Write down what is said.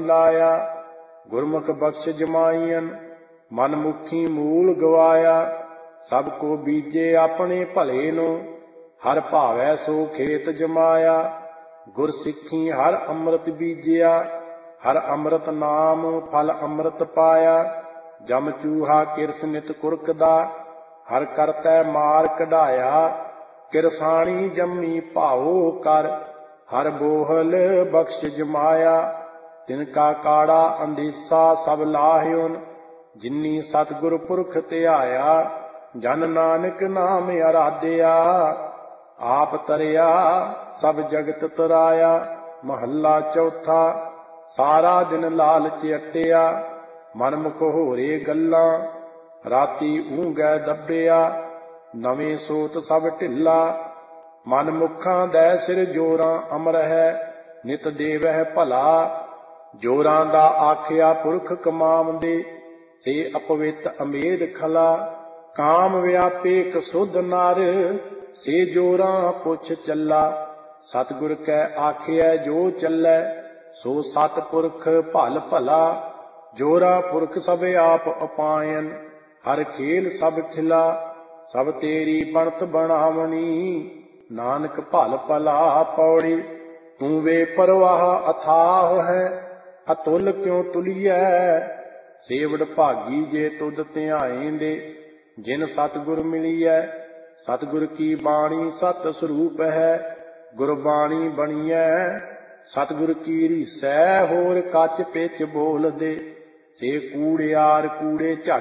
ਮਿਲਾਇਆ। ਗੁਰਮੁਖ ਬਖਸ਼ ਜਮਾਈਨ ਮਨ ਮੁਖੀ ਮੂਲ ਗਵਾਇਆ। ਸਭ ਕੋ ਬੀਜੇ ਆਪਣੇ ਭਲੇ ਨੂੰ ਹਰ ਭਾਵੈ ਸੋ ਖੇਤ ਜਮਾਇਆ। ਗੁਰ ਸਿੱਖੀ ਹਰ ਅੰਮ੍ਰਿਤ ਬੀਜਿਆ ਹਰ ਅੰਮ੍ਰਿਤ ਨਾਮ ਫਲ ਅੰਮ੍ਰਿਤ ਪਾਇਆ। ਜਮ ਚੂਹਾ ਕਿਰਸ ਨਿਤ ਕੁਰਕਦਾ ਹਰ ਕਰਤੈ ਮਾਰ ਕਢਾਇਆ। ਕਿਰਸਾਣੀ ਜੰਮੀ ਭਾਉ ਕਰ ਹਰ ਬੋਹਲ ਬਖਸ਼ ਜਮਾਇਆ। ਤਿਨ ਕਾ ਕਾੜਾ ਅੰਦੀਸਾ ਸਭ ਲਾਹਿਓਨ ਜਿਨੀ ਸਤਿਗੁਰ ਪੁਰਖ ਧਿਆਇਆ। ਜਨ ਨਾਨਕ ਨਾਮ ਅਰਾਧਿਆ ਆਪ ਤਰਿਆ ਸਭ ਜਗਤ ਤਰਾਇਆ। ਮਹੱਲਾ ਚੌਥਾ। ਸਾਰਾ ਦਿਨ ਲਾਲਚ ਅਟਿਆ ਮਨ ਮੁਖ ਹੋਰੇ ਗੱਲਾਂ ਰਾਤੀ ਊਂਘੈ ਦੱਬਿਆ। ਨਵੇਂ ਸੋਤ ਸਭ ਢਿੱਲਾ ਮਨ ਮੁਖਾਂ ਦੈ ਸਿਰ ਜੋਰਾਂ ਅਮਰ ਹੈ ਨਿਤ ਦੇਵਹਿ ਭਲਾ। ਜੋਰਾਂ ਦਾ ਆਖਿਆ ਪੁਰਖ ਕਮਾਵੰਦੇ ਸੇ ਅਪਵਿੱਤ ਅਮੇਧ ਖਲਾ। ਕਾਮ ਵਿਆਪੇ ਕਸੁਧ ਨਰ ਸੇ ਜੋਰਾਂ ਪੁੱਛ ਚੱਲਾ। ਸਤਿਗੁਰ ਕੈ ਆਖਿਐ ਜੋ ਚੱਲੈ ਸੋ ਸਤਿਪੁਰਖ ਭਲ ਭਲਾ। ਜੋਰਾ ਪੁਰਖ ਸਭ ਆਪ ਅਪਾਇਨ ਹਰ ਖੇਲ ਸਭ ਖਿਲਾ। ਸਭ ਤੇਰੀ ਬਣਤ ਬਣਾਵਣੀ ਨਾਨਕ ਭਲ ਭਲਾ ਪੌੜੀ। ਤੂੰ ਵੇ ਪਰਵਾਹ ਅਥਾਹ ਹੈ ਅਤੁਲ ਕਿਉ ਤੁਲੀਐ। ਸੇਵੜ ਭਾਗੀ ਜੇ ਤੁਧ ਧਿਆਏਂਦੇ ਜਿਨ ਸਤਿਗੁਰ ਮਿਲੀਐ। ਸਤਿਗੁਰ ਕੀ ਬਾਣੀ ਸਤ ਸਰੂਪ ਹੈ ਗੁਰਬਾਣੀ ਬਣੀਐ। ਸਤਿਗੁਰ ਕੀ ਰੀਸੈ ਹੋਰ ਕੱਚ ਪਿੱਚ ਬੋਲਦੇ ਸੇ ਕੂੜਿਆਰ ਕੂੜੇ ਝੱਟ